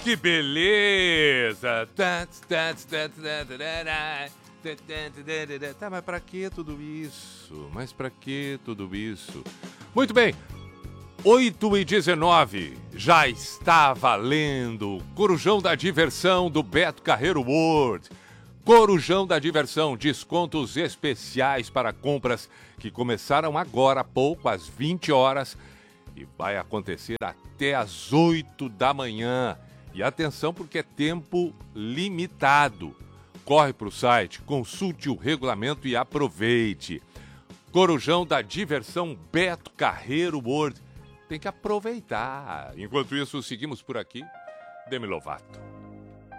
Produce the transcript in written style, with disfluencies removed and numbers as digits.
que beleza! Tá, mas pra que tudo isso? Muito bem, 8h19, já está valendo Corujão da Diversão do Beto Carreiro World. Corujão da Diversão, descontos especiais para compras que começaram agora há pouco, às 20 horas, e vai acontecer até às 8 da manhã. E atenção, porque é tempo limitado. Corre para o site, consulte o regulamento e aproveite. Corujão da Diversão Beto Carreiro World. Tem que aproveitar. Enquanto isso, seguimos por aqui. Demi Lovato.